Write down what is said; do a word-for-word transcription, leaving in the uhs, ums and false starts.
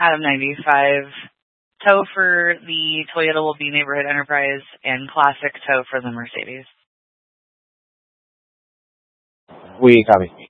Adam ninety-five. Tow for the Toyota will be Neighborhood Enterprise, and Classic tow for the Mercedes. We copy.